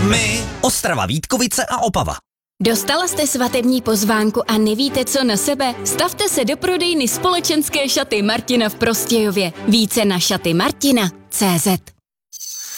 My, Ostrava, Vítkovice a Opava. Dostala jste svatební pozvánku a nevíte, co na sebe? Stavte se do prodejny společenské šaty Martina v Prostějově. Více na šatymartina.cz.